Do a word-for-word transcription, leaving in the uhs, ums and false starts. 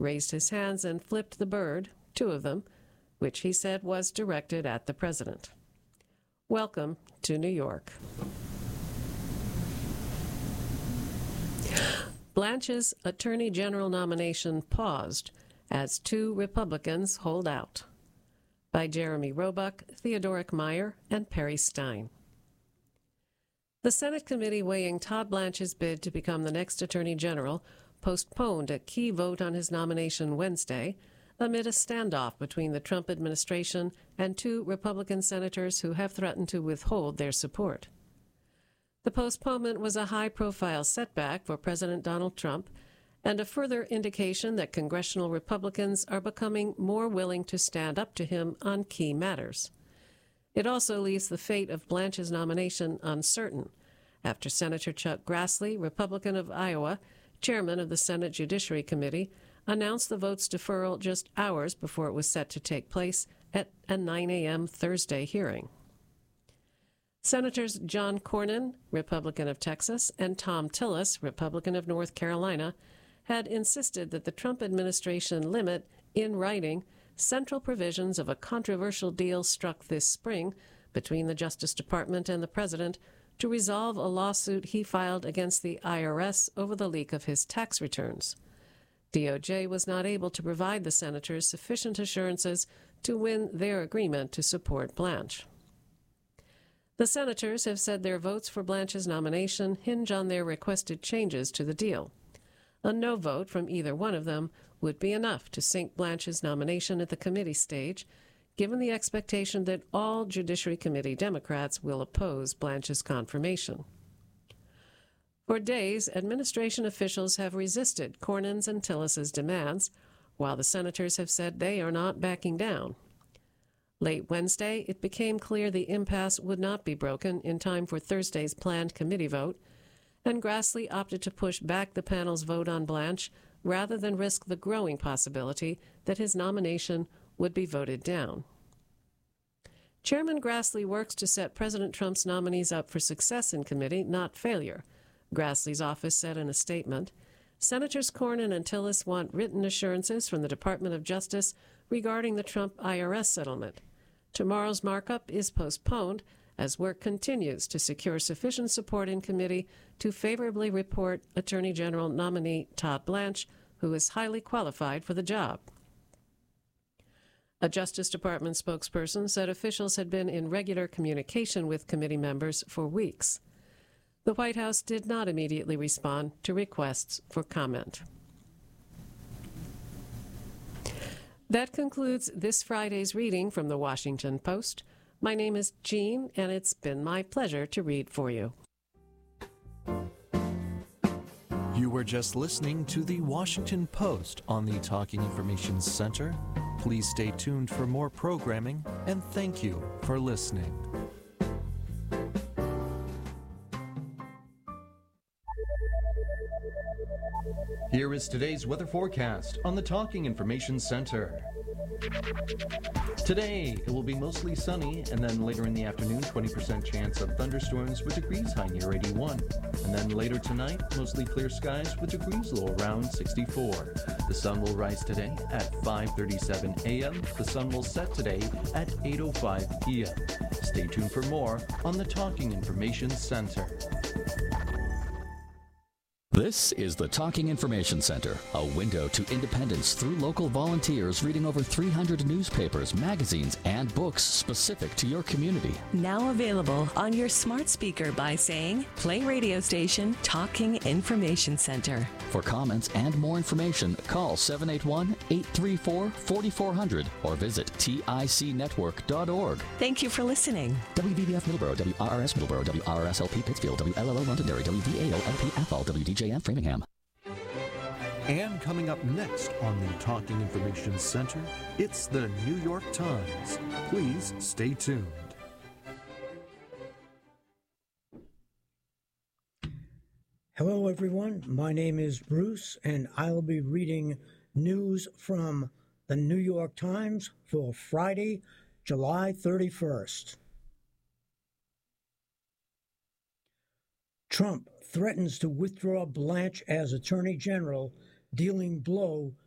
raised his hands and flipped the bird, two of them, which he said was directed at the president. Welcome to New York. Blanche's Attorney General nomination paused as two Republicans hold out. By Jeremy Roebuck, Theodoric Meyer, and Perry Stein. The Senate committee weighing Todd Blanche's bid to become the next Attorney General postponed a key vote on his nomination Wednesday amid a standoff between the Trump administration and two Republican senators who have threatened to withhold their support. The postponement was a high-profile setback for President Donald Trump and a further indication that congressional Republicans are becoming more willing to stand up to him on key matters. It also leaves the fate of Blanche's nomination uncertain, after Senator Chuck Grassley, Republican of Iowa, chairman of the Senate Judiciary Committee, announced the vote's deferral just hours before it was set to take place at a nine a.m. Thursday hearing. Senators John Cornyn, Republican of Texas, and Thom Tillis, Republican of North Carolina, had insisted that the Trump administration limit, in writing, central provisions of a controversial deal struck this spring between the Justice Department and the President to resolve a lawsuit he filed against the I R S over the leak of his tax returns. D O J was not able to provide the senators sufficient assurances to win their agreement to support Blanche. The senators have said their votes for Blanche's nomination hinge on their requested changes to the deal. A no vote from either one of them would be enough to sink Blanche's nomination at the committee stage, given the expectation that all Judiciary Committee Democrats will oppose Blanche's confirmation. For days, administration officials have resisted Cornyn's and Tillis's demands, while the senators have said they are not backing down. Late Wednesday, it became clear the impasse would not be broken in time for Thursday's planned committee vote, and Grassley opted to push back the panel's vote on Blanche rather than risk the growing possibility that his nomination would be voted down. Chairman Grassley works to set President Trump's nominees up for success in committee, not failure, Grassley's office said in a statement. Senators Cornyn and Tillis want written assurances from the Department of Justice regarding the Trump I R S settlement. Tomorrow's markup is postponed as work continues to secure sufficient support in committee to favorably report Attorney General nominee Todd Blanche, who is highly qualified for the job. A Justice Department spokesperson said officials had been in regular communication with committee members for weeks. The White House did not immediately respond to requests for comment. That concludes this Friday's reading from the Washington Post. My name is Jean, and it's been my pleasure to read for you. You were just listening to the Washington Post on the Talking Information Center. Please stay tuned for more programming, and thank you for listening. Here is today's weather forecast on the Talking Information Center. Today, it will be mostly sunny, and then later in the afternoon, twenty percent chance of thunderstorms with degrees high near eighty-one. And then later tonight, mostly clear skies with degrees low around sixty-four. The sun will rise today at five thirty-seven a.m. The sun will set today at eight oh five p.m. Stay tuned for more on the Talking Information Center. This is the Talking Information Center, a window to independence through local volunteers reading over three hundred newspapers, magazines, and books specific to your community. Now available on your smart speaker by saying, play radio station Talking Information Center. For comments and more information, call seven eight one, eight three four, four four zero zero or visit tic network dot org. Thank you for listening. W V B F Middleborough, W R R S Middleborough, W R R S L P Pittsfield, W L L O Londonderry, W V A O L P Athol, W D J M Framingham. And coming up next on the Talking Information Center, it's the New York Times. Please stay tuned. Hello, everyone. My name is Bruce, and I'll be reading news from the New York Times for Friday, July thirty-first. Trump threatens to withdraw Blanche as Attorney General, dealing blow